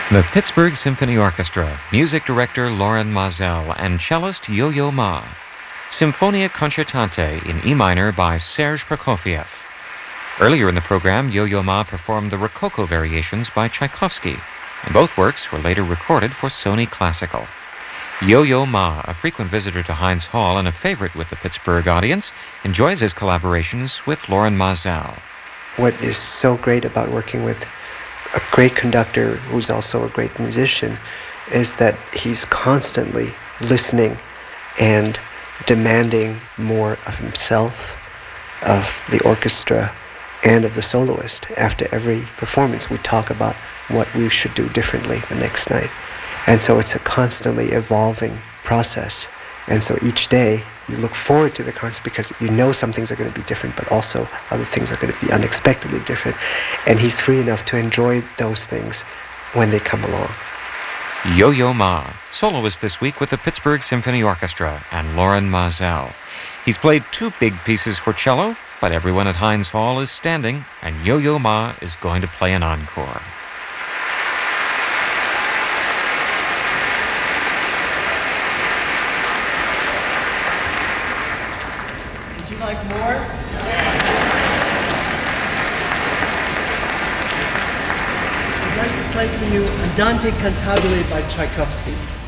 The Pittsburgh Symphony Orchestra, music director Loren Maazel, and cellist Yo-Yo Ma. Symphonia Concertante in E minor by Serge Prokofiev. Earlier in the program, Yo-Yo Ma performed the Rococo Variations by Tchaikovsky, and both works were later recorded for Sony Classical. Yo-Yo Ma, a frequent visitor to Heinz Hall and a favorite with the Pittsburgh audience, enjoys his collaborations with Loren Maazel. What is so great about working with a great conductor who's also a great musician is that he's constantly listening and demanding more of himself, of the orchestra, and of the soloist. After every performance, we talk about what we should do differently the next night. And so it's a constantly evolving process. And so each day, you look forward to the concert because you know some things are going to be different, but also other things are going to be unexpectedly different. And he's free enough to enjoy those things when they come along. Yo-Yo Ma, soloist this week with the Pittsburgh Symphony Orchestra and Loren Maazel. He's played two big pieces for cello, but everyone at Heinz Hall is standing, and Yo-Yo Ma is going to play an encore. Would you like more? I'd like to play for you Andante Cantabile by Tchaikovsky.